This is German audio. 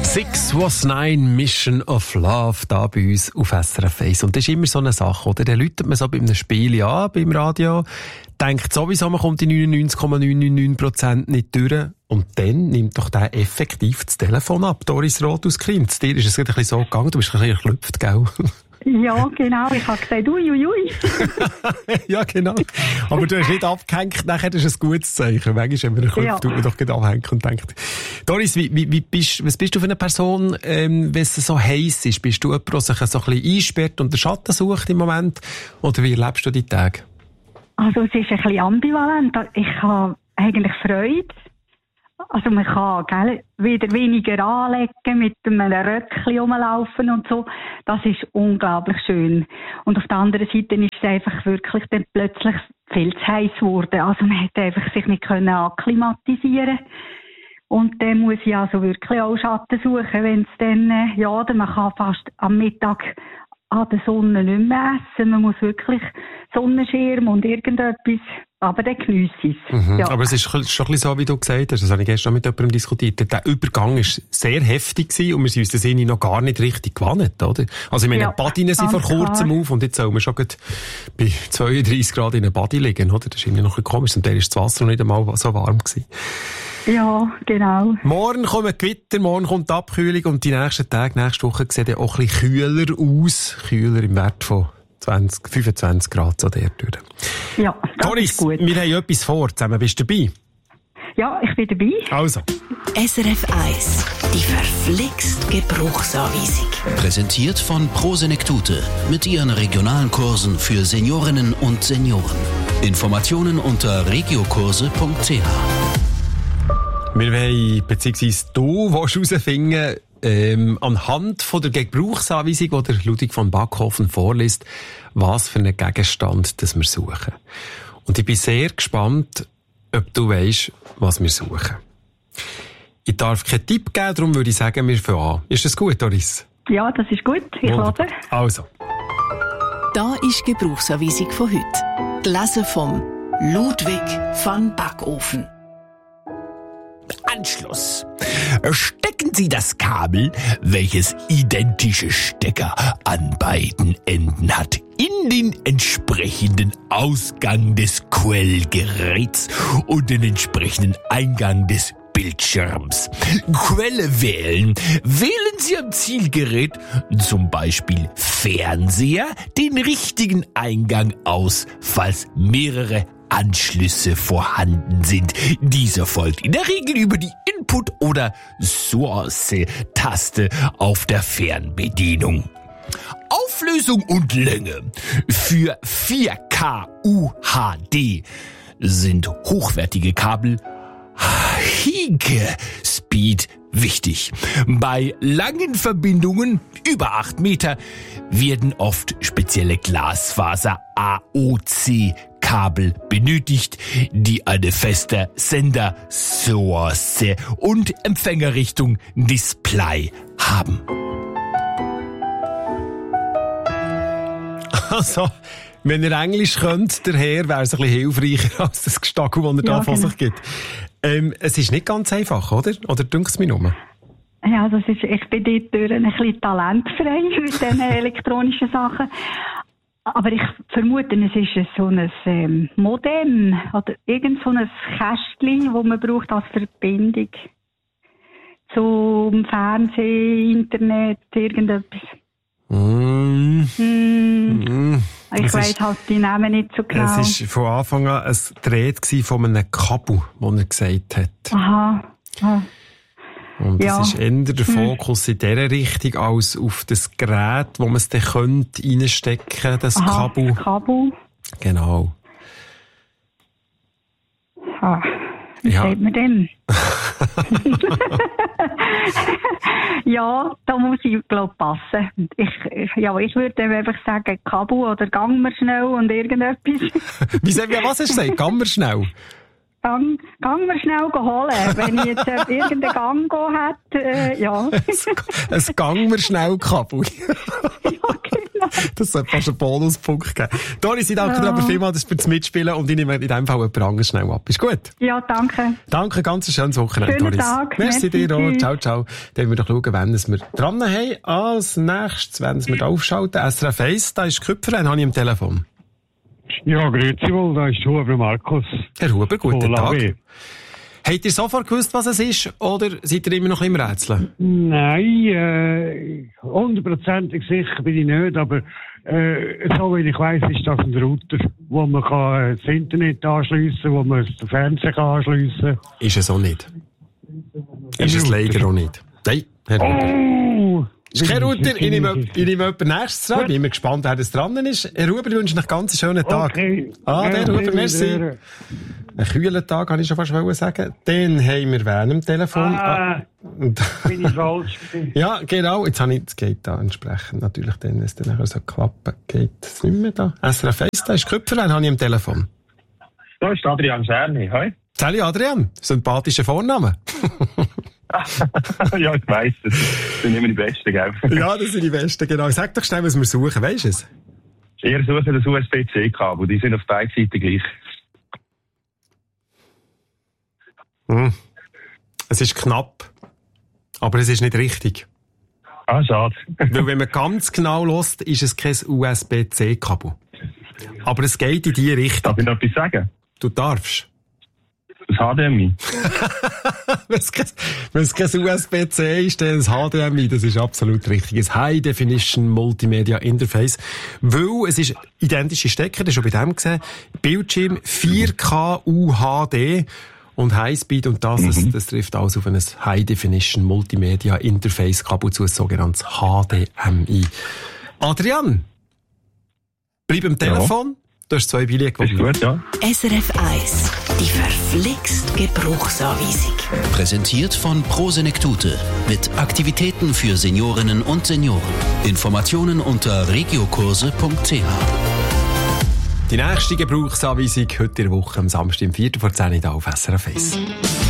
Six was nine, Mission of Love, da bei uns auf SRF 1. Und das ist immer so eine Sache, oder? Dann läutet man so bei einem Spiel an, beim Radio, denkt sowieso, man kommt die 99,999% nicht durch. Und dann nimmt doch der effektiv das Telefon ab. Doris Roth aus Kriens. Dir ist es gerade ein bisschen so gegangen, du bist ein bisschen erklüpft, gell? Ja, genau. Ich habe gesagt, uiuiui. Ja, genau. Aber du hast nicht abgehängt, nachher ist es ein gutes Zeichen. Manchmal, wenn man erklüpft, tut man doch gerade abhängen und denkt. Doris, was bist du für eine Person, wenn es so heiß ist? Bist du jemand, der sich so ein bisschen einsperrt und den Schatten sucht im Moment? Oder wie erlebst du die Tage? Also, es ist ein bisschen ambivalent. Ich habe eigentlich Freude. Also man kann wieder weniger anlegen, mit einem Röckchen rumlaufen und so. Das ist unglaublich schön. Und auf der anderen Seite ist es einfach wirklich dann plötzlich viel zu heiß geworden. Also man hätte einfach sich nicht akklimatisieren können. Und dann muss ich also wirklich auch Schatten suchen, wenn es dann, man kann fast am Mittag an der Sonne nicht mehr essen. Man muss wirklich Sonnenschirm und irgendetwas, aber dann geniesse ich es. Mhm. Ja. Aber es ist schon ein bisschen so, wie du gesagt hast, das habe ich gestern mit jemandem diskutiert. Der Übergang war sehr heftig gewesen und wir sind uns das noch gar nicht richtig gewohnt, oder? Also ich meine, die Badinen sind vor kurzem auf und jetzt sollen wir schon bei 32 Grad in einem Badi liegen, oder? Das ist irgendwie noch ein bisschen komisch und der ist das Wasser noch nicht einmal so warm gewesen. Ja, genau. Morgen kommen Gewitter, morgen kommt die Abkühlung und die nächsten Tage, nächste Woche sieht ja auch ein bisschen kühler aus. Kühler im Wert von 25 Grad so der durch. Ja, das Doris, ist gut. Wir haben etwas vor. Zusammen bist du dabei? Ja, ich bin dabei. Also. SRF 1, die verflixt Gebrauchsanweisung. Präsentiert von Prosenektute mit ihren regionalen Kursen für Seniorinnen und Senioren. Informationen unter regiokurse.ch. Wir wollen, beziehungsweise du willst herausfinden, anhand von der Gebrauchsanweisung, die der Ludwig von Backhofen vorliest, was für einen Gegenstand das wir suchen. Und ich bin sehr gespannt, ob du weisst, was wir suchen. Ich darf keinen Tipp geben, darum würde ich sagen, wir fangen an. Ist das gut, Doris? Ja, das ist gut. Ich höre. Also. Da ist die Gebrauchsanweisung von heute. Gelesen vom Ludwig von Backhofen. Anschluss. Stecken Sie das Kabel, welches identische Stecker an beiden Enden hat, in den entsprechenden Ausgang des Quellgeräts und den entsprechenden Eingang des Bildschirms. Quelle wählen. Wählen Sie am Zielgerät, zum Beispiel Fernseher, den richtigen Eingang aus, falls mehrere Anschlüsse vorhanden sind. Dieser folgt in der Regel über die Input- oder Source-Taste auf der Fernbedienung. Auflösung und Länge. Für 4K UHD sind hochwertige Kabel High-Speed wichtig. Bei langen Verbindungen über 8 Meter werden oft spezielle Glasfaser-AOC-Kabel benötigt, die eine feste Sender-Source und Empfängerrichtung Display haben. Also, wenn ihr Englisch könnt, der Herr, wäre es ein bisschen hilfreicher als das Gestackel, das er da von sich gibt. Es ist nicht ganz einfach, oder? Oder dünkt es mich nur? Ja, ich bin dort durch ein bisschen talentfrei mit diesen elektronischen Sachen. Aber ich vermute, es ist so ein Modem oder irgend so ein Kästchen, das man braucht als Verbindung zum Fernsehen, Internet, irgendetwas. Ich weiss halt die Namen nicht so genau. Es war von Anfang an ein Gerät von einem Kabel, das er gesagt hat. Aha. Und es ist eher der Fokus in dieser Richtung als auf das Gerät, wo man es dann reinstecken könnte, das Kabel. Kabel. Genau. Wie sagt man denn? Ja, da muss ich, glaube passen. Ich würde einfach sagen, Kabel oder gang mir schnell und irgendetwas. Was hast du gesagt? Gang mir schnell? Gang mir schnell holen. Wenn ich jetzt irgendeinen Gang hätte, ja. Ein Gang mir schnell Kabel. Ja, genau. Das sollte fast einen Bonuspunkt geben. Doris, ich danke dir aber vielmals fürs Mitspielen und ich nehme in diesem Fall jemand anderes schnell ab. Ist gut? Ja, danke. Danke, ganz schönes Wochenende, Schönen Doris. Tag. Merci dir auch. Tschüss. Ciao, ciao. Dann wir doch schauen, wenn wir dran haben. Als nächstes werden wir da aufschalten. SRF 1, da ist Küpfer, den habe ich am Telefon. Ja, grüezi wohl, da ist Huber Markus. Herr Huber, guten Von Tag. Lavi. Habt ihr sofort gewusst, was es ist, oder seid ihr immer noch im Rätseln? Nein, 100%ig sicher bin ich nicht, aber so wie ich weiss, ist das ein Router, wo man kann das Internet anschliessen, wo man das Fernsehen kann anschliessen. Ist es auch nicht. Ist es leider auch nicht. Nein, Herr Huber. Oh! Ist kein Router, ich nehme jemand nächstes dran. Bin immer gespannt, wer das dran ist. Herr Huber, ich wünsche noch einen ganz schönen Tag. Okay. Der Huber, merci. Einen kühlen Tag, kann ich schon fast sagen. Dann haben wir wen am Telefon. Bin ich falsch? Ja, genau. Jetzt geht da entsprechend natürlich, wenn es dann nachher so klappen, geht es nicht mehr da. SRF 1, da ist Köpfer, wen habe ich am Telefon? Da ist Adrian Scherni, hi. Salut Adrian, sympathischer Vorname. Ja, ich weiss, das sind immer die Besten, gell? Ja, das sind die Besten, genau. Sag doch schnell, was wir suchen, weisst du es? Ihr sucht das USB-C-Kabel, die sind auf beiden Seiten gleich. Es ist knapp, aber es ist nicht richtig. Ah, schade. Weil wenn man ganz genau hört, ist es kein USB-C-Kabel. Aber es geht in die Richtung. Darf ich noch etwas sagen? Du darfst. Das HDMI. Wenn es kein USB-C ist, dann das HDMI, das ist absolut richtig. Ein High Definition Multimedia Interface. Weil es ist identische Stecker, das ist schon bei dem gesehen. Bildschirm 4K UHD und Highspeed und das trifft alles auf ein High Definition Multimedia Interface Kabel zu, ein sogenanntes HDMI. Adrian, bleib am Telefon. Du hast 2 Billionen gewonnen. Ist gut, ja. SRF 1, die verflixt Gebrauchsanweisung. Präsentiert von Prosenektute mit Aktivitäten für Seniorinnen und Senioren. Informationen unter regiokurse.ch. Die nächste Gebrauchsanweisung heute in der Woche am Samstag, 4:10 auf SRF 1.